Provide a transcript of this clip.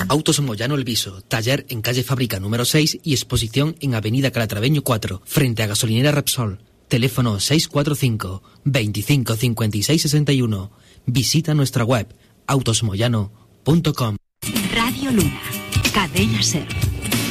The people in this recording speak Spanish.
Autos Moyano El Viso, taller en calle Fábrica número 6 y exposición en avenida Calatraveño 4, frente a gasolinera Repsol. Teléfono 645 25 56 61. Visita nuestra web autosmoyano.com. Radio Luna, Cadena Ser.